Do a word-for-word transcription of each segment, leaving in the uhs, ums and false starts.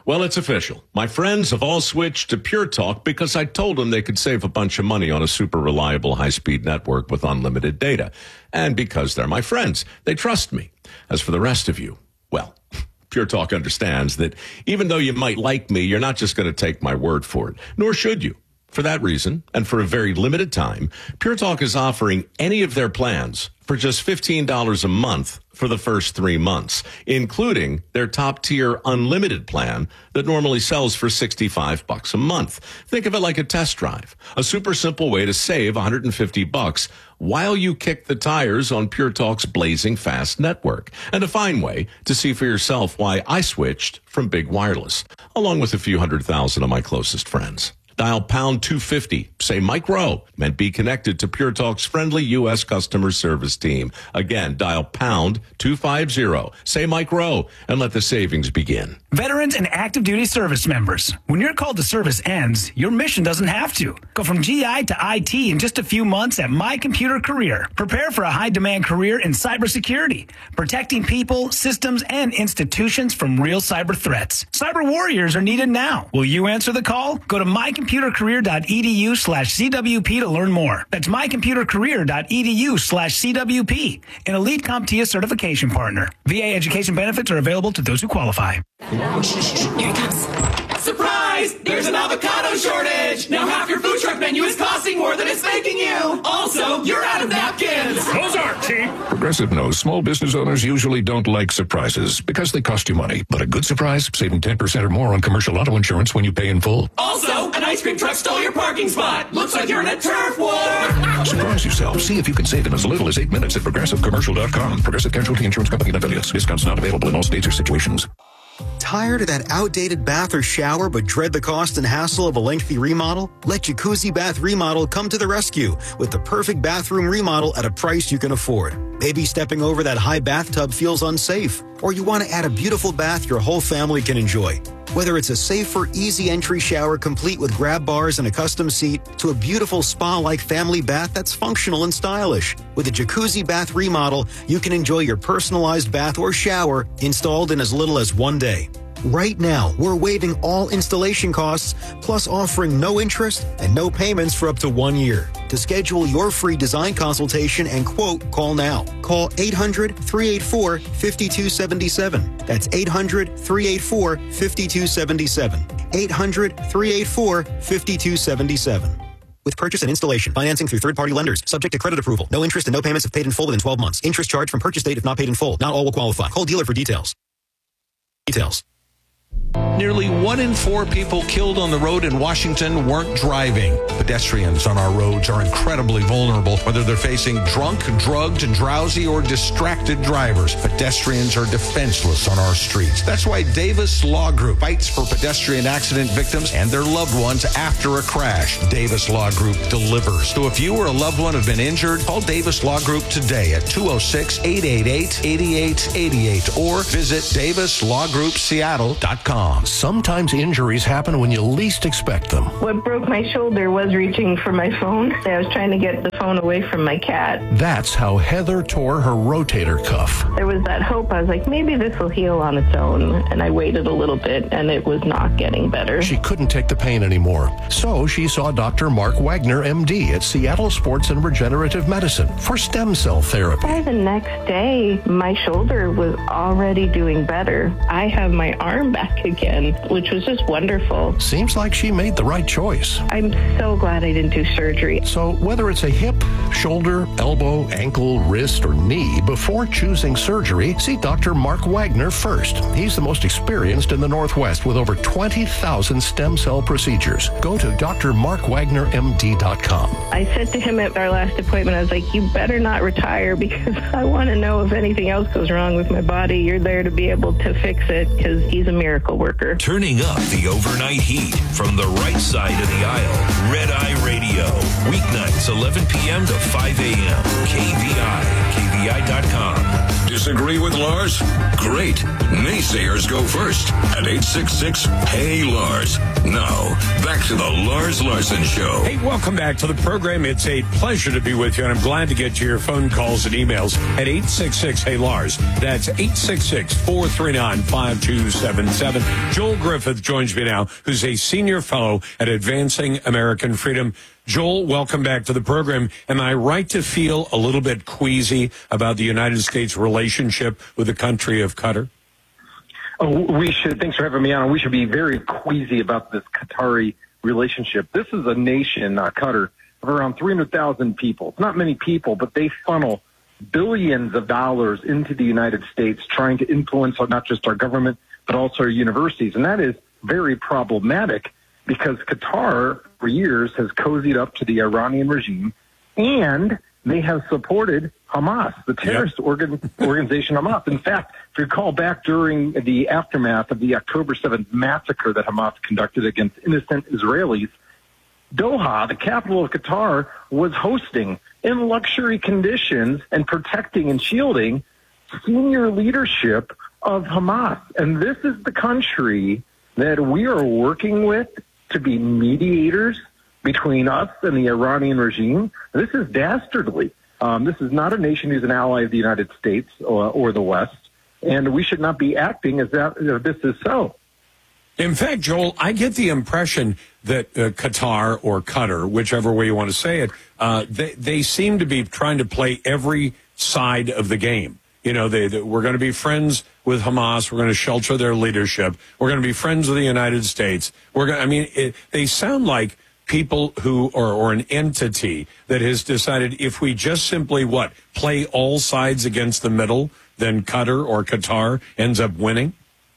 Well, it's official. My friends have all switched to Pure Talk because I told them they could save a bunch of money on a super reliable high-speed network with unlimited data. And because they're my friends, they trust me. As for the rest of you, well, Pure Talk understands that even though you might like me, you're not just going to take my word for it, nor should you. For that reason, and for a very limited time, Pure Talk is offering any of their plans for just fifteen dollars a month for the first three months, including their top-tier unlimited plan that normally sells for sixty-five bucks a month. Think of it like a test drive, a super simple way to save one hundred fifty bucks while you kick the tires on Pure Talk's blazing fast network, and a fine way to see for yourself why I switched from Big Wireless, along with a few hundred thousand of my closest friends. Dial pound two fifty, say Mike Rowe, and be connected to Pure Talk's friendly U S customer service team. Again, dial pound two fifty, say Mike Rowe, and let the savings begin. Veterans and active duty service members, when your call to service ends, your mission doesn't have to. Go from G I to I T in just a few months at My Computer Career. Prepare for a high-demand career in cybersecurity, protecting people, systems, and institutions from real cyber threats. Cyber warriors are needed now. Will you answer the call? Go to mycomputercareer.edu slash CWP to learn more. That's mycomputercareer.edu slash CWP, an Elite CompTIA certification partner. V A education benefits are available to those who qualify. Here it comes. Surprise! There's an avocado shortage! Now half your food truck menu is costing more than it's making you! Also, you're out of napkins! Those aren't cheap! Progressive knows small business owners usually don't like surprises because they cost you money. But a good surprise, saving ten percent or more on commercial auto insurance when you pay in full. Also, an ice cream truck stole your parking spot! Looks like you're in a turf war! Surprise yourself. See if you can save in as little as eight minutes at progressive commercial dot com. Progressive Casualty Insurance Company and affiliates. Discounts not available in all states or situations. Tired of that outdated bath or shower but dread the cost and hassle of a lengthy remodel? Let Jacuzzi Bath Remodel come to the rescue with the perfect bathroom remodel at a price you can afford. Maybe stepping over that high bathtub feels unsafe, or you want to add a beautiful bath your whole family can enjoy. Whether it's a safer, easy entry shower complete with grab bars and a custom seat, to a beautiful spa-like family bath that's functional and stylish. With a Jacuzzi Bath Remodel, you can enjoy your personalized bath or shower installed in as little as one day. Right now, we're waiving all installation costs, plus offering no interest and no payments for up to one year. To schedule your free design consultation and quote, call now. Call eight hundred, three eight four, five two seven seven. That's eight hundred, three eight four, five two seven seven. eight hundred, three eight four, five two seven seven. With purchase and installation, financing through third-party lenders, subject to credit approval. No interest and no payments if paid in full within twelve months. Interest charged from purchase date if not paid in full. Not all will qualify. Call dealer for details. Details. Nearly one in four people killed on the road in Washington weren't driving. Pedestrians on our roads are incredibly vulnerable, whether they're facing drunk, drugged, drowsy, or distracted drivers. Pedestrians are defenseless on our streets. That's why Davis Law Group fights for pedestrian accident victims and their loved ones after a crash. Davis Law Group delivers. So if you or a loved one have been injured, call Davis Law Group today at two oh six, eight eight eight, eight eight eight eight or visit davis law group seattle dot com. Sometimes injuries happen when you least expect them. What broke my shoulder was reaching for my phone. I was trying to get the phone away from my cat. That's how Heather tore her rotator cuff. There was that hope. I was like, maybe this will heal on its own. And I waited a little bit, and it was not getting better. She couldn't take the pain anymore. So she saw Doctor Mark Wagner, M D, at Seattle Sports and Regenerative Medicine for stem cell therapy. By the next day, my shoulder was already doing better. I have my arm back again, which was just wonderful. Seems like she made the right choice. I'm so glad I didn't do surgery. So whether it's a hip, shoulder, elbow, ankle, wrist, or knee, before choosing surgery, see Doctor Mark Wagner first. He's the most experienced in the Northwest with over twenty thousand stem cell procedures. Go to D R mark wagner M D dot com. I said to him at our last appointment, I was like, you better not retire because I want to know if anything else goes wrong with my body. You're there to be able to fix it because he's a miracle worker. Turning up the overnight heat from the right side of the aisle. Red Eye Radio. Weeknights, eleven p.m. to five a.m. K V I, K V I dot com. Disagree with Lars? Great. Naysayers go first at eight six six, Hey Lars. Now, back to the Lars Larson Show. Hey, welcome back to the program. It's a pleasure to be with you, and I'm glad to get to your phone calls and emails at eight six six, Hey Lars. That's eight six six, four three nine, five two seven seven. Joel Griffith joins me now, who's a senior fellow at Advancing American Freedom. Joel, welcome back to the program. Am I right to feel a little bit queasy about the United States relationship with the country of Qatar? Oh, we should. Thanks for having me on. We should be very queasy about this Qatari relationship. This is a nation, uh, Qatar, of around three hundred thousand people. It's not many people, but they funnel billions of dollars into the United States, trying to influence not just our government, but also our universities. And that is very problematic because Qatar, for years, has cozied up to the Iranian regime, and they have supported Hamas, the terrorist yep. organ, organization Hamas. In fact, if you recall back during the aftermath of the October seventh massacre that Hamas conducted against innocent Israelis, Doha, the capital of Qatar, was hosting in luxury conditions and protecting and shielding senior leadership of Hamas. And this is the country that we are working with to be mediators between us and the Iranian regime. This is dastardly. Um, this is not a nation who's an ally of the United States or, or the West, and we should not be acting as that as this is so. In fact, Joel, I get the impression that uh, Qatar or Qatar, whichever way you want to say it, uh, they, they seem to be trying to play every side of the game. You know, they, they, we're going to be friends with Hamas. We're going to shelter their leadership. We're going to be friends with the United States. We're going. I mean, it, they sound like people who or or an entity that has decided if we just simply what play all sides against the middle, then Qatar or Qatar ends up winning.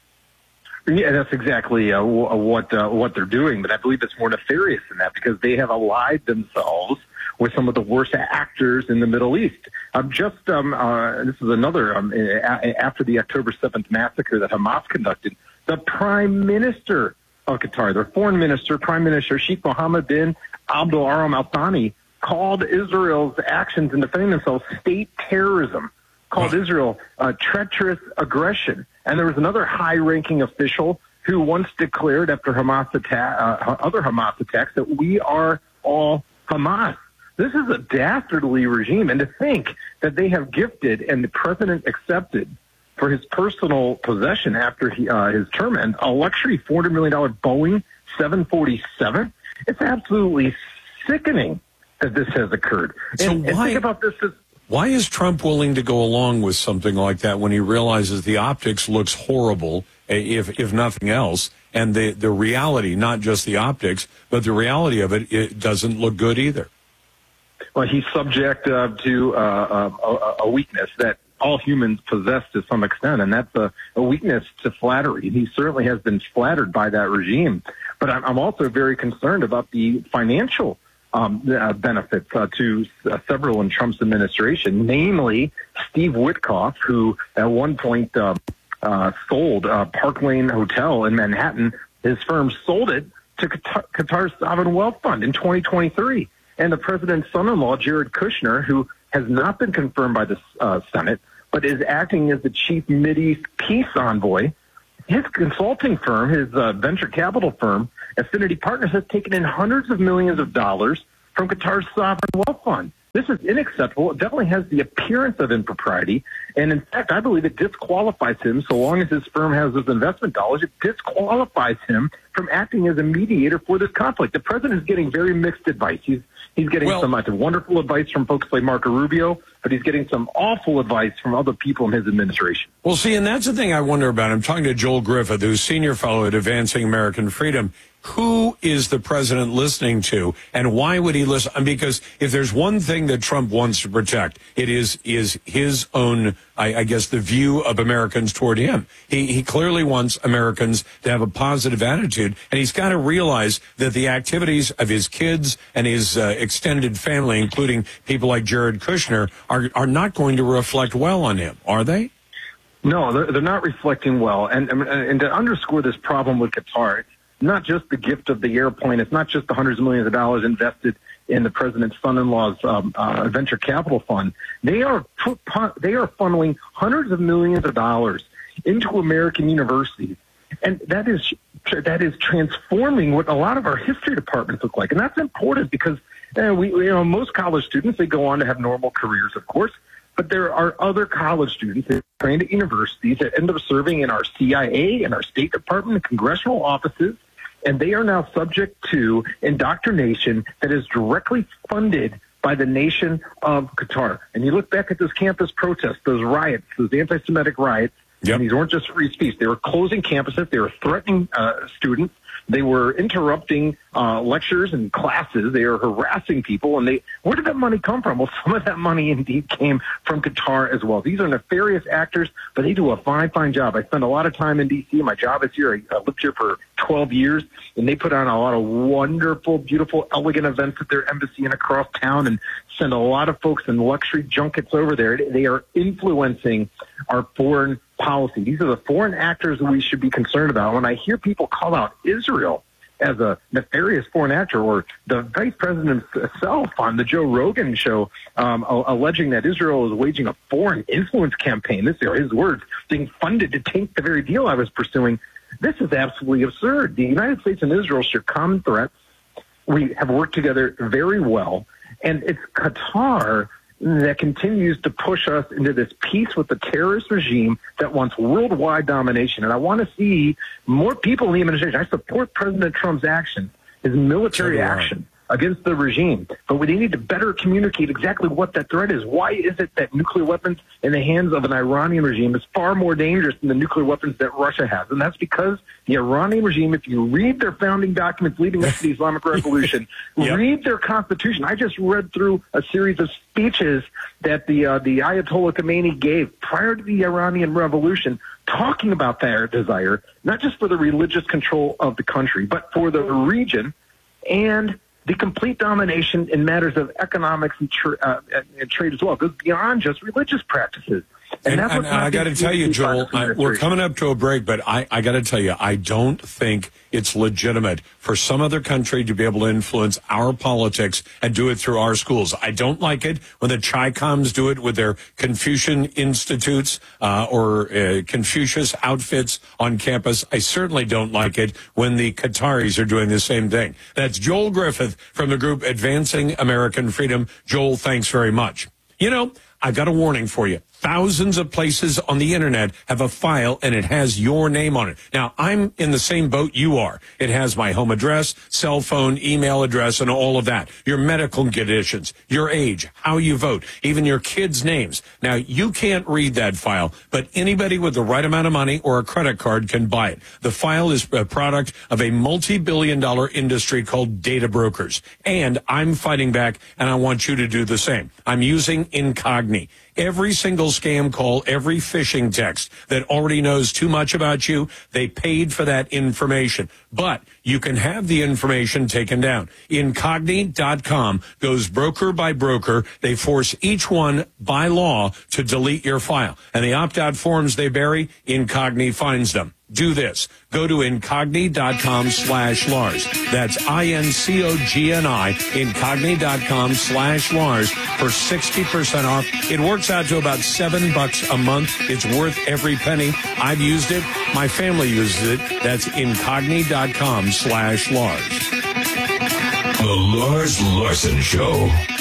Yeah, that's exactly uh, what uh, what they're doing. But I believe it's more nefarious than that because they have allied themselves with some of the worst actors in the Middle East. Um, just um, uh, this is another um, a- after the October seventh massacre that Hamas conducted. The Prime Minister of Qatar, their Foreign Minister, Prime Minister Sheikh Mohammed bin Abdul Aram Al Thani, called Israel's actions in defending themselves state terrorism. Called oh. Israel uh, treacherous aggression. And there was another high-ranking official who once declared after Hamas attack, uh, other Hamas attacks that we are all Hamas. This is a dastardly regime, and to think that they have gifted and the president accepted for his personal possession after he, uh, his term ends a luxury four hundred million dollars Boeing seven forty-seven. It's absolutely sickening that this has occurred. So and, why, and think about this as why is Trump willing to go along with something like that when he realizes the optics looks horrible, if if nothing else, and the, the reality, not just the optics, but the reality of it, it doesn't look good either? Well, he's subject uh, to uh, a, a weakness that all humans possess to some extent, and that's a, a weakness to flattery. He certainly has been flattered by that regime. But I'm, I'm also very concerned about the financial um, uh, benefits uh, to uh, several in Trump's administration, namely Steve Witkoff, who at one point uh, uh, sold uh, Park Lane Hotel in Manhattan. His firm sold it to Qatar, Qatar's sovereign wealth fund in twenty twenty-three. And the president's son-in-law, Jared Kushner, who has not been confirmed by the uh, Senate, but is acting as the chief Mideast peace envoy, his consulting firm, his uh, venture capital firm, Affinity Partners, has taken in hundreds of millions of dollars from Qatar's sovereign wealth fund. This is unacceptable. It definitely has the appearance of impropriety. And in fact, I believe it disqualifies him, so long as his firm has those investment dollars, it disqualifies him from acting as a mediator for this conflict. The president is getting very mixed advice. He's He's getting well, some uh, wonderful advice from folks like Marco Rubio, but he's getting some awful advice from other people in his administration. Well, see, and that's the thing I wonder about. I'm talking to Joel Griffith, who's senior fellow at Advancing American Freedom. Who is the president listening to, and why would he listen? Because if there's one thing that Trump wants to protect, it is is his own, I, I guess, the view of Americans toward him. He he clearly wants Americans to have a positive attitude, and he's got to realize that the activities of his kids and his uh, extended family, including people like Jared Kushner, are are not going to reflect well on him, are they? No, they're, they're not reflecting well. And, and and to underscore this problem with Qatar, not just the gift of the airplane. It's not just the hundreds of millions of dollars invested in the president's son-in-law's um, uh, venture capital fund. They are they are funneling hundreds of millions of dollars into American universities, and that is that is transforming what a lot of our history departments look like. And that's important because uh, we, you know, most college students, they go on to have normal careers, of course. But there are other college students that are trained at universities that end up serving in our C I A and our State Department and congressional offices, and they are now subject to indoctrination that is directly funded by the nation of Qatar. And you look back at this campus protest, those riots, those anti-Semitic riots, yep. and these weren't just free speech. They were closing campuses. They were threatening uh, students. They were interrupting uh, lectures and classes. They were harassing people. And they, where did that money come from? Well, some of that money indeed came from Qatar as well. These are nefarious actors, but they do a fine, fine job. I spend a lot of time in D C. My job is here. I lived here for twelve years, and they put on a lot of wonderful, beautiful, elegant events at their embassy and across town and send a lot of folks in luxury junkets over there. They are influencing our foreign policy. These are the foreign actors that we should be concerned about. When I hear people call out Israel as a nefarious foreign actor, or the vice president himself on the Joe Rogan show um, alleging that Israel is waging a foreign influence campaign, this are his words, being funded to tank the very deal I was pursuing, this is absolutely absurd. The United States and Israel share common threats. We have worked together very well, and it's Qatar that continues to push us into this peace with the terrorist regime that wants worldwide domination. And I want to see more people in the administration. I support President Trump's action, his military so action against the regime. But we need to better communicate exactly what that threat is. Why is it that nuclear weapons in the hands of an Iranian regime is far more dangerous than the nuclear weapons that Russia has? And that's because the Iranian regime, if you read their founding documents leading up to the Islamic Revolution, yep. read their constitution. I just read through a series of speeches that the uh, the Ayatollah Khomeini gave prior to the Iranian Revolution, talking about their desire, not just for the religious control of the country, but for the region and the complete domination in matters of economics and, tra- uh, and trade as well. It goes beyond just religious practices. And, and, and I got to tell you, Joel, I, we're coming up to a break, but I, I got to tell you, I don't think it's legitimate for some other country to be able to influence our politics and do it through our schools. I don't like it when the Chi-Coms do it with their Confucian institutes uh, or uh, Confucius outfits on campus. I certainly don't like it when the Qataris are doing the same thing. That's Joel Griffith from the group Advancing American Freedom. Joel, thanks very much. You know, I've got a warning for you. Thousands of places on the internet have a file and it has your name on it. Now, I'm in the same boat you are. It has my home address, cell phone, email address, and all of that. Your medical conditions, your age, how you vote, even your kids' names. Now, you can't read that file, but anybody with the right amount of money or a credit card can buy it. The file is a product of a multi-billion dollar industry called data brokers. And I'm fighting back, and I want you to do the same. I'm using Incogni. Every single scam call, every phishing text that already knows too much about you, they paid for that information. But you can have the information taken down. Incogni dot com goes broker by broker. They force each one by law to delete your file. And the opt-out forms they bury, Incogni finds them. Do this. Go to Incogni dot com slash Lars. That's I N C O G N I, Incogni dot com slash Lars for sixty percent off. It works out to about seven bucks a month. It's worth every penny. I've used it. My family uses it. That's Incogni dot com slash Lars. The Lars Larson Show.